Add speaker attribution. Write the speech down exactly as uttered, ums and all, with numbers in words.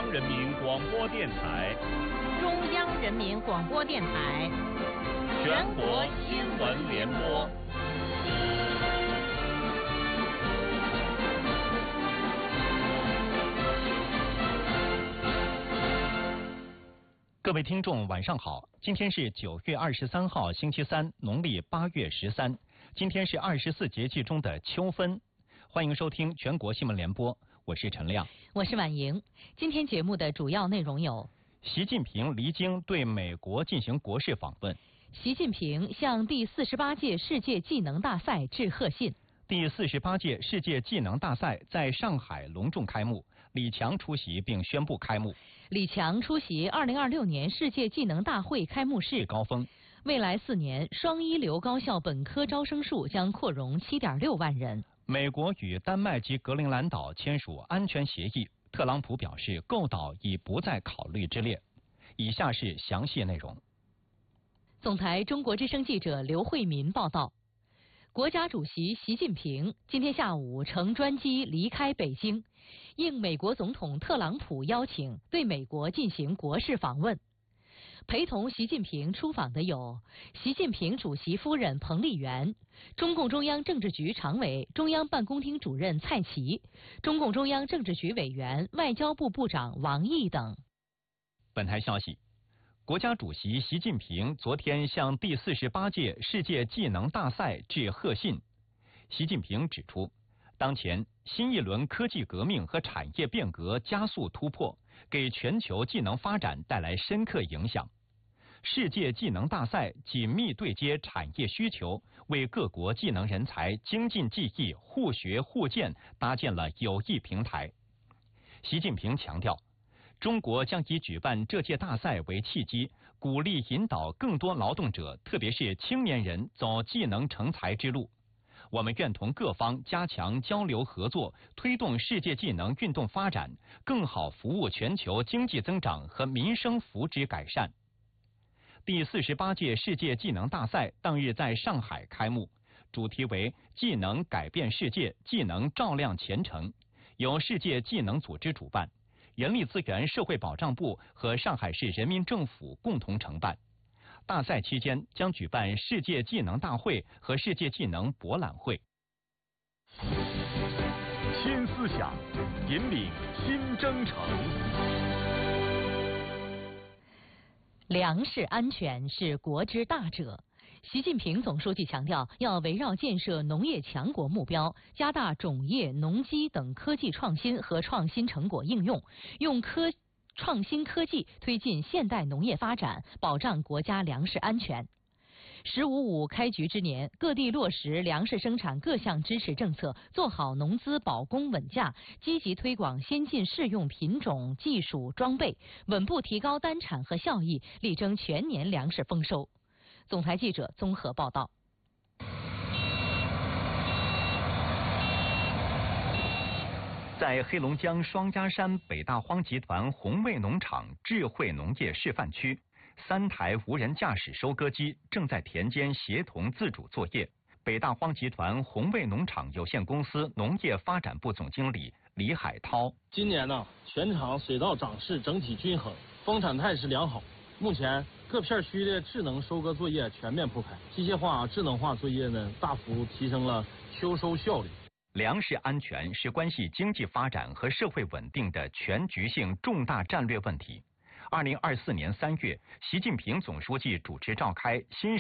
Speaker 1: 央人民广播电台，
Speaker 2: 中央人民广播电台，
Speaker 1: 全国新闻联播。
Speaker 3: 各位听众，晚上好！今天是九月二十三号，星期三，农历八月十三。今天是二十四节气中的秋分。欢迎收听全国新闻联播，我是陈亮，
Speaker 2: 我是婉莹。今天节目的主要内容有：
Speaker 3: 习近平离京对美国进行国事访问；
Speaker 2: 习近平向第四十八届世界技能大赛致贺信；
Speaker 3: 第四十八届世界技能大赛在上海隆重开幕，李强出席并宣布开幕。
Speaker 2: 李强出席二零二六年世界技能大会开幕式
Speaker 3: 高峰。
Speaker 2: 未来四年，双一流高校本科招生数将扩容七点六万人。
Speaker 3: 美国与丹麦及格陵兰岛签署安全协议，特朗普表示购岛已不在考虑之列。以下是详细内容。
Speaker 2: 总台中国之声记者刘慧民报道。国家主席习近平今天下午乘专机离开北京，应美国总统特朗普邀请，对美国进行国事访问。陪同习近平出访的有习近平主席夫人彭丽媛、中共中央政治局常委、中央办公厅主任蔡奇、中共中央政治局委员、外交部部长王毅等。
Speaker 3: 本台消息，国家主席习近平昨天向第四十八届世界技能大赛致贺信。习近平指出，当前新一轮科技革命和产业变革加速突破，给全球技能发展带来深刻影响。世界技能大赛紧密对接产业需求，为各国技能人才精进技艺、互学互鉴搭建了有益平台。习近平强调，中国将以举办这届大赛为契机，鼓励引导更多劳动者，特别是青年人走技能成才之路。我们愿同各方加强交流合作，推动世界技能运动发展，更好服务全球经济增长和民生福祉改善。第四十八届世界技能大赛当日在上海开幕，主题为“技能改变世界，技能照亮前程”，由世界技能组织主办，人力资源社会保障部和上海市人民政府共同承办。大赛期间将举办世界技能大会和世界技能博览会。
Speaker 1: 新思想，引领新征程。
Speaker 2: 粮食安全是国之大者。习近平总书记强调，要围绕建设农业强国目标，加大种业、农机等科技创新和创新成果应用，用科创新科技推进现代农业发展，保障国家粮食安全。十五五开局之年，各地落实粮食生产各项支持政策，做好农资保供稳价，积极推广先进适用品种、技术、装备，稳步提高单产和效益，力争全年粮食丰收。总台记者综合报道。
Speaker 3: 在黑龙江双鸭山北大荒集团红卫农场智慧农业示范区，三台无人驾驶收割机正在田间协同自主作业。北大荒集团红卫农场有限公司农业发展部总经理李海涛：
Speaker 4: 今年呢，全场水稻长势整体均衡，丰产态势良好。目前各片区的智能收割作业全面铺开，机械化、智能化作业呢，大幅提升了秋收效率。
Speaker 3: 粮食安全是关系经济发展和社会稳定的全局性重大战略问题。二零二四年三月，习近平总书记主持召开新